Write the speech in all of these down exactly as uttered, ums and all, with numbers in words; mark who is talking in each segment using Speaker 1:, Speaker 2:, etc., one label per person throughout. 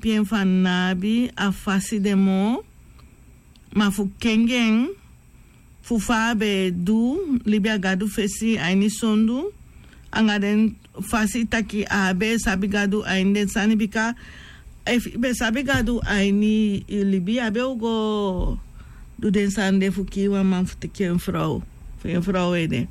Speaker 1: pien van nabi a fasi de mo ma fu kengen fu fabe du libia gadu fesi aini sondu anga den fasi taki abe sabi gadu aini sani bika if be sabi gadu aini libia abe ugo du den sande fu kiwa man fu teke een vrouw fu een vrouw ede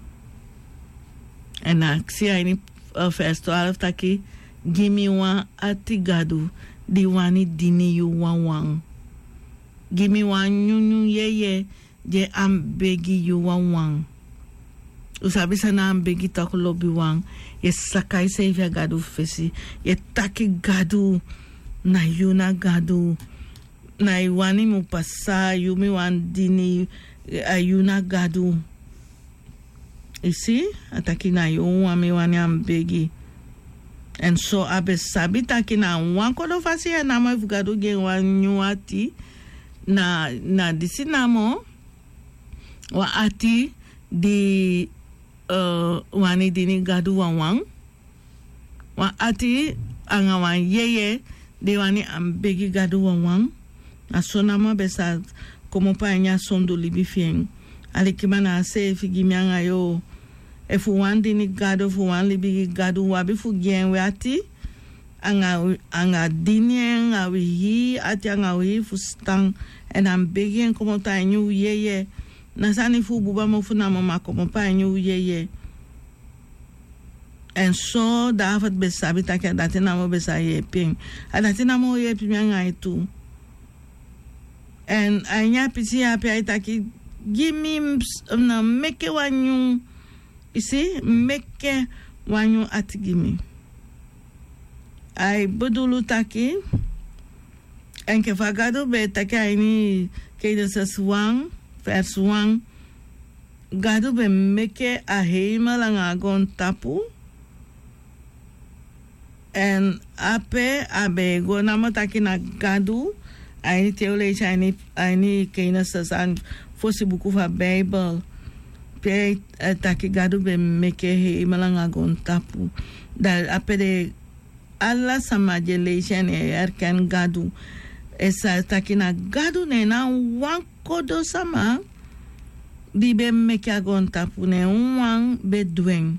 Speaker 1: en ik zie aini uh, vers twaalf taki gimi wan ati gadu di wani dini yu wan wan gimi wan nyunyu yeye je ambegi yu wan wan usabi sana ambegi tak lobi wan ye sakai sevia gadu fesi ye taki gadu na yuna gadu na iwani mu pasa yumi wan dini ayuna gadu isi ataki na yu wan mi wani ambegi en so abe sabi taki na wan kodo fasi ya namo ifu gadu gen wan nyuati na na disi namo wa ati di uh, wani dini gadu wan wan wa ati anga wan yeye de wani ambegi gadu wan wan na so namo besa como pa nya sondo libi fien alikima na se figi mianga yo e fu wan dini gadu fu wan libi gadu wabi fu gen we ati anga anga dini anga wi ati anga wi fu stang en ambegi como ta nyu yeye na sani fu buba mo fu na mama como pa nyu yeye en so davat besabi takia dati na mo besaye ping adati na mo ye pimianga itu en anya pisi api aitaki gimi na meke wanyu isi meke wanyu ati gimi ai budulu taki en ke fagado be taki aini keide saswang vers wang gadu be meke a heima langa gon tapu en ape abe go namo taki na gadu aini teole aini aini keina sasan fosi buku fa bible pe taki gadu be meke heima langa gon tapu dal ape de alla samajelation e erken gadu esa taki na gadu ne na wan kodo sama di be meke agon tapu ne wan be dwen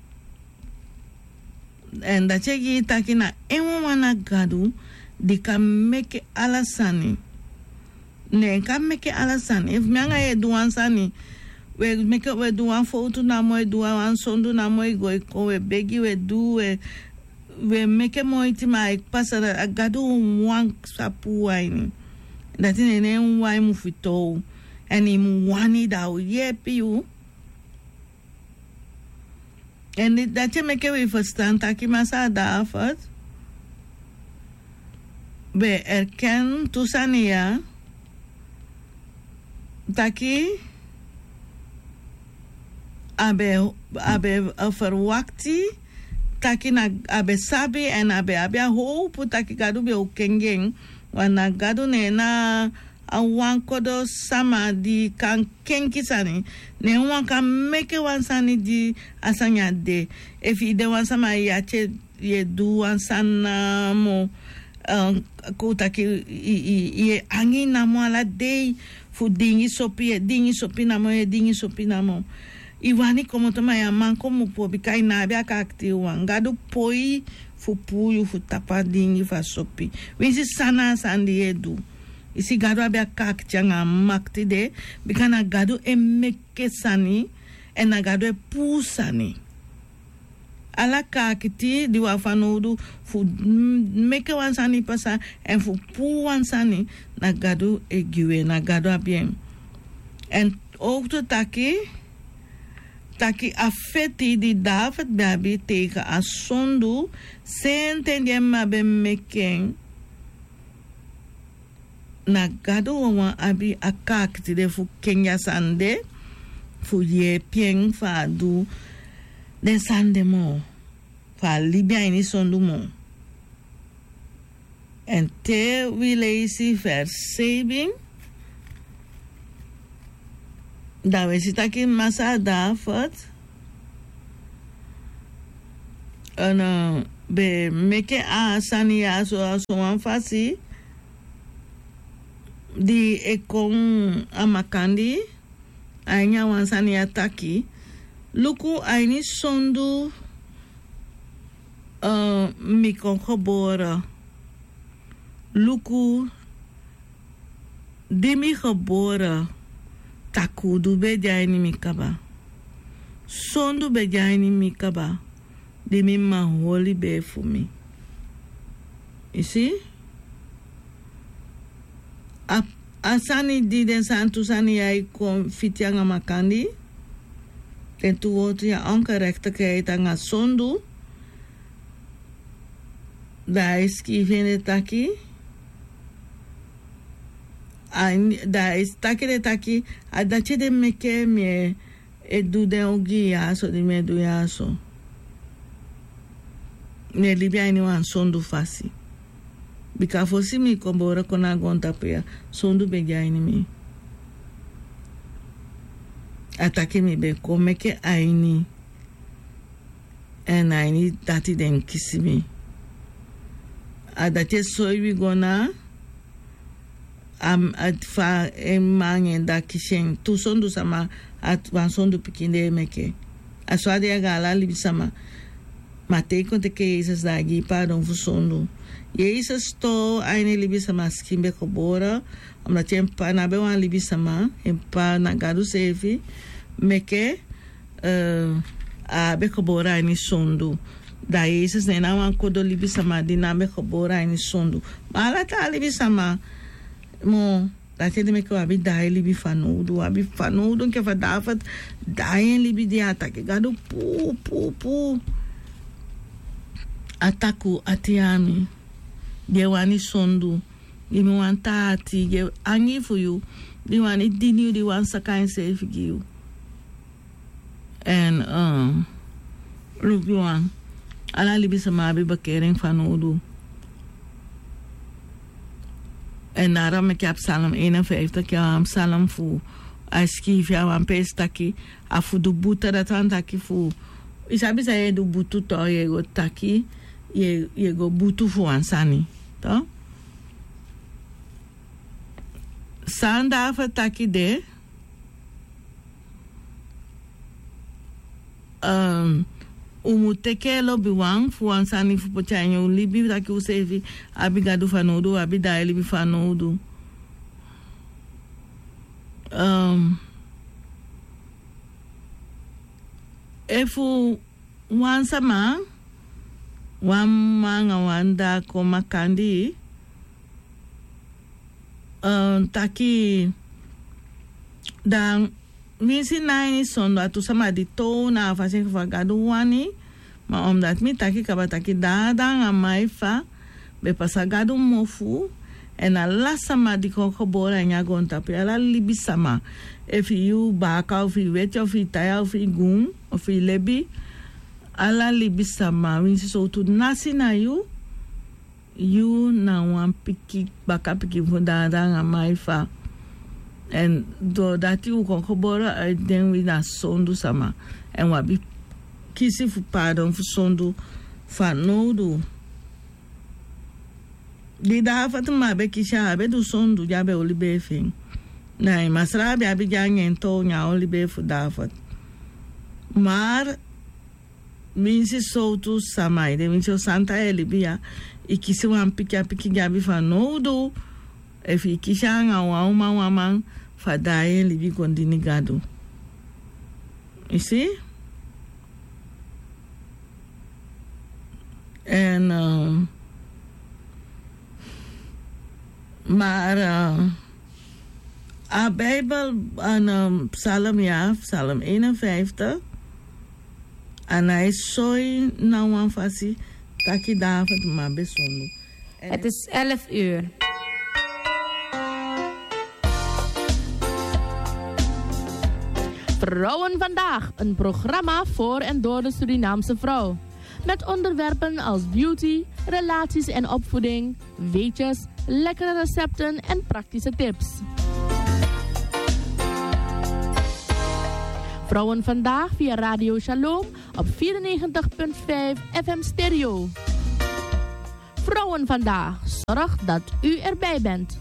Speaker 1: en da chegi taki na emu wana gadu di ka meke alasani ne ka meke alasani if mianga e duan sani we meke we duan fotu na mo e duan sondu na mo e go ko we begi we du we we meke mo itima e pasa a gadu wan sapu waini dati ne wai mu fito eni mu wani da o yepi u en dati meke we verstaan taki masa da afat be erken tusania taki abe abe verwakti taki na abe sabi en abe abe hope taki gadu be o kengen wana gadu ne na awan kodo sama di kan kenki sani ne wan kan meke wan sani di asanya de if ide wan sama ya che ye du wan sana mo um, ko taki ye angi na mo ala de fu dingi sopi dingi sopi na mo ye dingi sopi na mo iwani como toma ya man como po bikai na bia ka akti wan gadu poi fu puyu fu tapadingi fa sopi wisi sana sandi edu isi gadu abia kak changa makti de bikana gadu e meke sani e na gadu e pu sani ala kakiti di wafanudu fu meke wan sani pasa en fu pu wan sani na gadu e giwe na gadu abien en ook taki taki afeti di David babi teka asondu senten die mabe meken na gado wa abi akak ti de fu kenya sande fu ye pieng fa du den sande mo fa libya ini sondu mo en te wilesi vers zeven da we sit aquí masa da fat en uh, be meke a sani ya so so wan fasi di ekon amakandi ainya wan sani ataki luku aini sondu uh, mikon gebora luku dimi gebora takudu be jaini mikaba sondu be jaini mikaba dimi maholi be for me. You see? A asani di den santu sani ai kon fitianga makandi. En tu wordt je ongerechtigheid aan het zondu. Daar is kivene taki. Daar is taki de taki. A dat je de meke me e du de ogi ya so di me du ya so. Ne libya ni wan sondu fasi. Bika fosi mi kombora kona gonta pia sondu bejaini mi. Atake mi be komeke aini. En aini dati den kisi mi. Adate soy we gona am at fa emangen da kishen tu sondu sama at wan sondu pikinde meke. Aswade ya gala libi sama. Matei konte ke Jesus dagi pardon fu sondu. Jesus to aini libi sama skimbe kobora. Omdat je een paar nabe wan libi sama, een paar nagadu sevi, meke uh, a be kobora ini sondu. Da Jesus ne na wan kodo libi sama di na be kobora ini sondu. Mala ta libi sama mo da te de meke wabi dai libi fanudu, wabi fanudu ke fa dafat dai libi di atake gadu pu pu pu ataku atiami de wani sondu. Di mi wan tati, ge angi for you. Di wan it dinu di wan sakai se for you. En um look you wan. Ala libi sama abi bekering van odu. En daarom ik heb Psalm eenenvijftig ja Psalm fu. Askief ja wan pestaki afu du buta dat wan taki fu. Isabi sa ye du butu to ye go taki ye ye go butu fu ansani. To? Sanda fataki de um umuteke lo biwang fu ansani fu pochanyo libi taki usevi abigadu fanodu abidai libi fanodu um efu wansama wamanga wanda komakandi Uh, taki dan misi naini sondo atu sama di to na fasi fagadu wani ma omdat mi taki kaba taki dada ngamai fa be pasagadu mofu en ala sama di koko bora nya gonta pe ala libi sama if you baka of you wet of you taya of you gun of you lebi ala libi sama misi so tu nasi na you you na wan piki baka piki fundada nga maifa en do dati u kon kobora den wi na sondu sama en wabi kisi fu pardon fu sondu fa nodu di da fatma be kisha be du sondu ja be olibe fin na masra be abi jangen to nya olibe fu dafat mar minsi soutu samai de minsi santa elibia ikisi wan piki piki gabi fa nodo e fi kishanga wa uma wa man fa dae libi kondini gado. You see? En um, maar uh, a Bijbel aan um, Psalm ja, Psalm eenenvijftig en hij soy na wan fasi taki davet ma besonu.
Speaker 2: Het is elf uur. Vrouwen vandaag, een programma voor en door de Surinaamse vrouw. Met onderwerpen als beauty, relaties en opvoeding, weetjes, lekkere recepten en praktische tips. Vrouwen vandaag via Radio Shalom op vierennegentig komma vijf F M stereo. Vrouwen Vandaag. Zorg dat u erbij bent.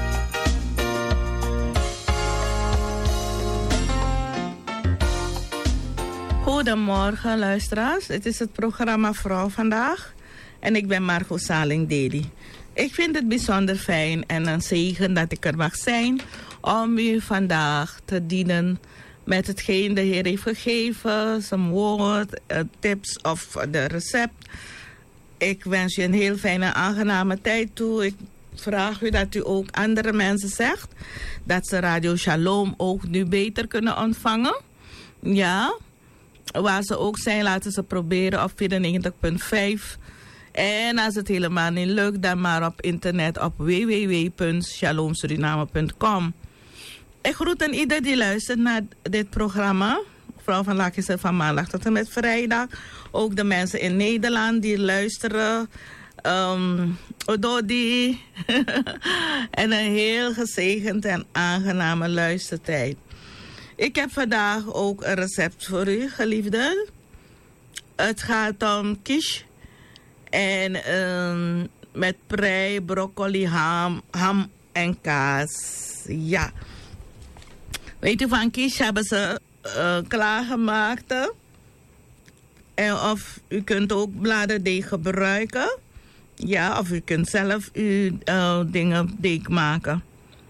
Speaker 1: Goedemorgen luisteraars, het is het programma Vrouw Vandaag en ik ben Margot Saling-Deli. Ik vind het bijzonder fijn en een zegen dat ik er mag zijn om u vandaag te dienen met hetgeen de Heer heeft gegeven, zijn woord, tips of de recept. Ik wens je een heel fijne, aangename tijd toe. Ik vraag u dat u ook andere mensen zegt dat ze Radio Shalom ook nu beter kunnen ontvangen. Ja, waar ze ook zijn, laten ze proberen op vierennegentig punt vijf. En als het helemaal niet lukt, dan maar op internet op w w w punt shalom suriname punt com. Ik groet aan ieder die luistert naar dit programma. Vrouw van Laak is er van maandag tot en met vrijdag. Ook de mensen in Nederland die luisteren. Um, Ododi. En een heel gezegend en aangename luistertijd. Ik heb vandaag ook een recept voor u, geliefden. Het gaat om quiche. En um, met prei, broccoli, ham, ham en kaas. Ja. Weet u, van quiche hebben ze uh, klaargemaakt. En of u kunt ook bladerdeeg gebruiken. Ja, of u kunt zelf uw uh, dingen deeg maken.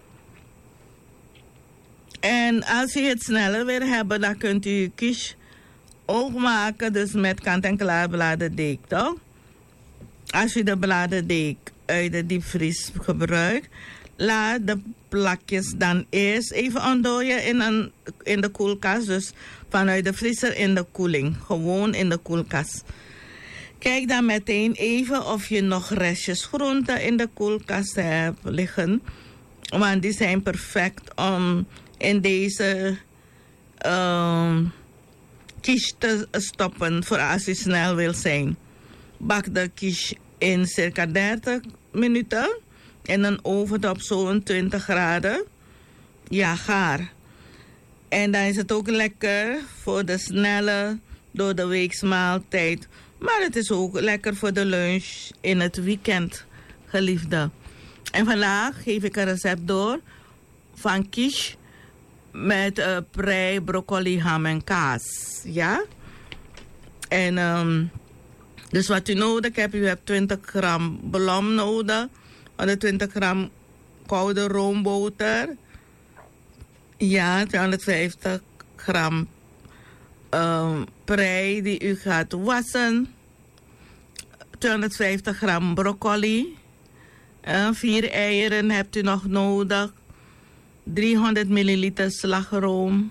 Speaker 1: En als u het sneller wil hebben, dan kunt u quiche ook maken. Dus met kant-en-klaar bladerdeeg, toch? Als u de bladerdeeg uit de diepvries gebruikt, laat de plakjes dan eerst even ontdooien in, een, in de koelkast. Dus vanuit de vriezer in de koeling. Gewoon in de koelkast. Kijk dan meteen even of je nog restjes groenten in de koelkast hebt liggen. Want die zijn perfect om in deze um, quiche te stoppen voor als u snel wil zijn. Bak de quiche in circa dertig minuten. In een oven op zo'n twintig graden. Ja, gaar. En dan is het ook lekker voor de snelle door de weeksmaaltijd. Maar het is ook lekker voor de lunch in het weekend, geliefde. En vandaag geef ik een recept door van quiche met uh, prei, broccoli, ham en kaas. Ja? En um, dus wat u nodig hebt, u hebt twintig gram bouillon nodig. honderdtwintig gram koude roomboter. Ja, tweehonderdvijftig gram um, prei die u gaat wassen. tweehonderdvijftig gram broccoli. Uh, vier eieren hebt u nog nodig. driehonderd milliliter slagroom.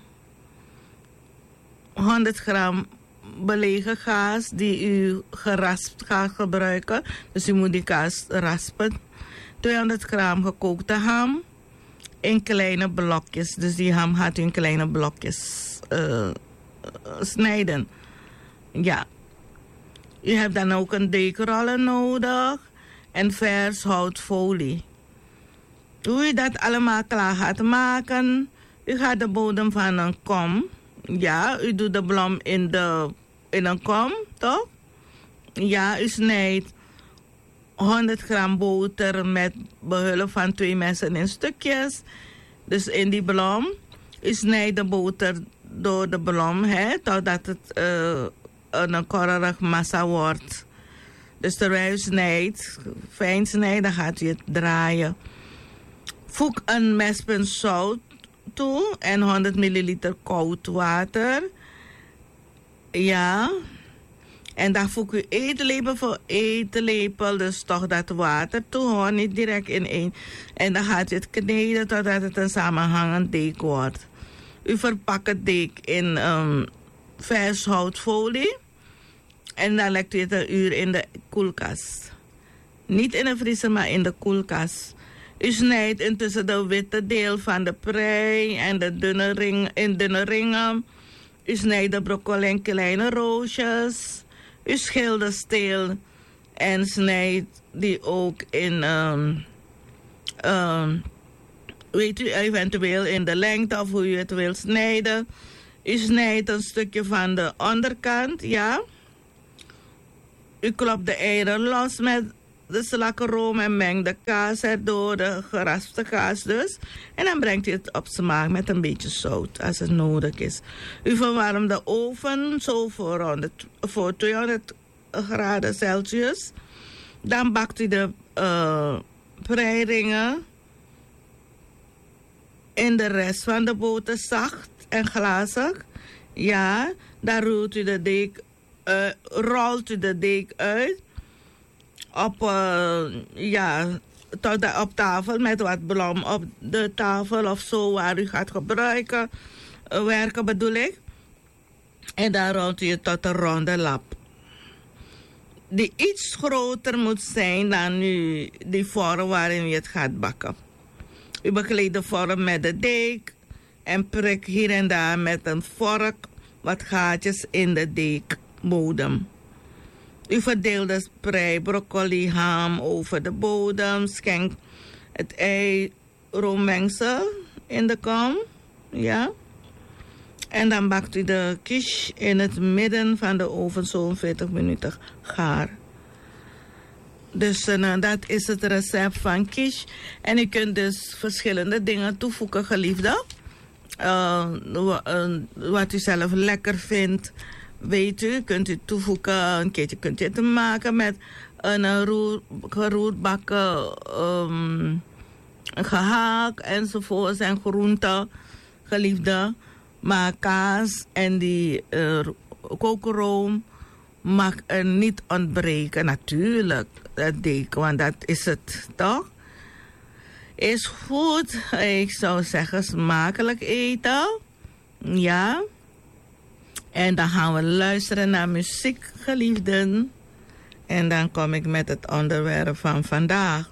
Speaker 1: honderd gram belegen kaas die u geraspt gaat gebruiken. Dus u moet die kaas raspen. tweehonderd gram gekookte ham. In kleine blokjes. Dus die ham gaat u in kleine blokjes uh, snijden. Ja. U hebt dan ook een deegrollen nodig. En vers houtfolie. Hoe u dat allemaal klaar gaat maken. U gaat de bodem van een kom. Ja, u doet de blom in, de, in een kom, toch? Ja, u snijdt honderd gram boter met behulp van twee messen in stukjes. Dus in die blom. U snijdt de boter door de blom, hè, totdat het uh, een korrerig massa wordt. Dus terwijl u snijdt, fijn snijdt, dan gaat u het draaien. Voeg een mespunt zout toe en honderd milliliter koud water. Ja. En dan voeg u etenlepel voor etenlepel, dus toch dat water toe, hoor, niet direct in één. En dan gaat u het kneden totdat het een samenhangend deeg wordt. U verpakt het deeg in um, vers houtfolie. En dan legt u het een uur in de koelkast. Niet in de vriezer, maar in de koelkast. U snijdt intussen de witte deel van de prei en de dunne ring, in dunne ringen. U snijdt de broccoli in kleine roosjes. U schilt de steel en snijdt die ook in, um, um, weet u, eventueel in de lengte of hoe u het wilt snijden. U snijdt een stukje van de onderkant, ja. U klopt de eieren los met de slagroom en meng de kaas erdoor, de geraspte kaas dus. En dan brengt u het op smaak met een beetje zout als het nodig is. U verwarmt de oven zo voor, honderd, voor tweehonderd graden Celsius. Dan bakt u de uh, preiringen en de rest van de boter zacht en glazig. Ja, dan rolt u de deeg, uh, rolt u de deeg uit. Op, uh, ja, tot de, op tafel met wat bloem op de tafel of zo waar u gaat gebruiken, uh, werken bedoel ik. En dan rolt u het tot een ronde lap. Die iets groter moet zijn dan u, die vorm waarin u het gaat bakken. U bekleedt de vorm met de deeg en prik hier en daar met een vork wat gaatjes in de deegbodem. U verdeelt de sprei broccoli, ham over de bodem. Schenk het ei roommengsel in de kom. Ja. En dan bakt u de quiche in het midden van de oven zo'n veertig minuten gaar. Dus uh, dat is het recept van quiche. En u kunt dus verschillende dingen toevoegen, geliefde. Uh, uh, wat u zelf lekker vindt. Weet u, kunt u toevoegen, een keertje kunt u het maken met een roer, geroerd bakken um, gehakt enzovoort en groenten, geliefde. Maar kaas en die uh, kookroom mag er niet ontbreken, natuurlijk, dat deeg, want dat is het toch? Is goed, ik zou zeggen smakelijk eten, ja. En dan gaan we luisteren naar muziek, geliefden. En dan kom ik met het onderwerp van vandaag.